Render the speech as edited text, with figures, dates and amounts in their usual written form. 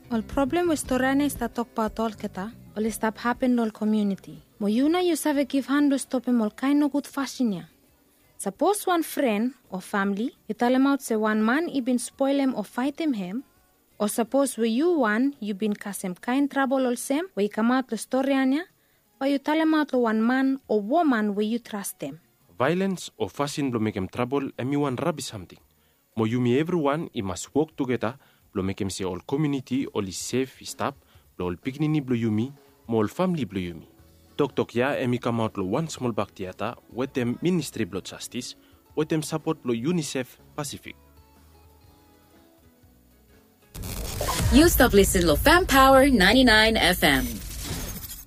Ol problem with storane sta tok patol keta, ol stop happen nol community. Mo yuna you save give hand to stop him ol kind no good fashion. Suppose one friend or family, you tell him out say one man he been spoil him or fight him, or suppose we you one, you been cause him kind trouble all same, where you come out the story anya, or you tell him out to one man or woman where you trust them. Violence or fashion blow make him trouble and me one rubbish something. Mo you me everyone, he must work together, blow make him say all community, all is safe, he stop, blow all picnini blow you me, mo all family blow you me. Tok ya emi come out lo one small back theater with them Ministry Blood Justice, with them support lo UNICEF Pacific. You stop listening to Fam Power 99 FM.